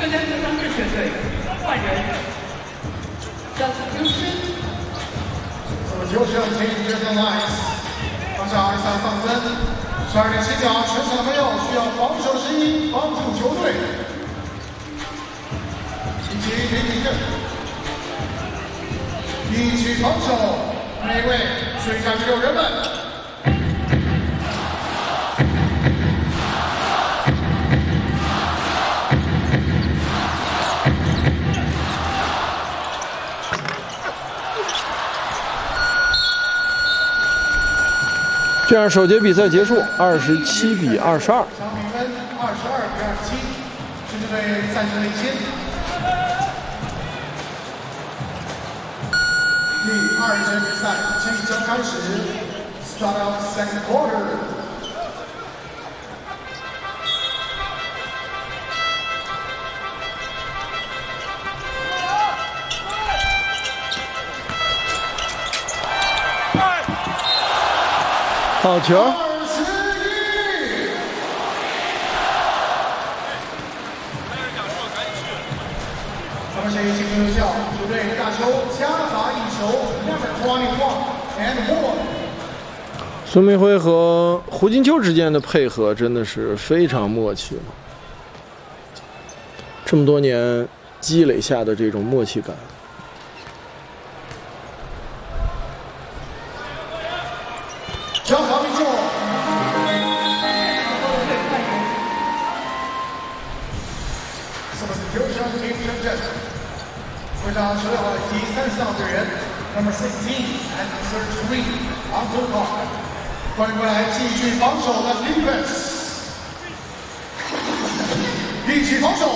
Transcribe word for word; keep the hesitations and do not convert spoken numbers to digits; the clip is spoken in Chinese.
参加这张正确队换人 substitution。 Substitution change the lines。放下二十三放森，十二点起脚，全场的朋友需要防守之一，帮助球队。一起给你正，一起防守，每位水上救人们。 这样，首节比赛结束，二十七比二十二。 场比分二十二比二十七，狮子队暂时领先。第二节比赛即将开始 ，Start out second quarter。 好球！ 二十一。咱们先进行有效，球队大球加罚一球 ，Number twenty-one and one。 孙铭徽和胡金秋之间的配合真的是非常默契了，这么多年积累下的这种默契感。 将罚命中。Substitution team 正阵，会上球队的第三十号队员 ，Number sixteen and thirty-three on the court。欢迎过来继续防守的 defense， 一起防守。